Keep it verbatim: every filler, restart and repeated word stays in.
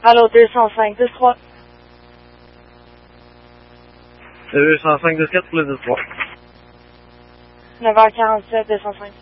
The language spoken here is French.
Allô, deux cent cinq, deux trois. deux cent cinq, deux quatre, plus deux trois. neuf heures quarante-sept, deux cent cinq.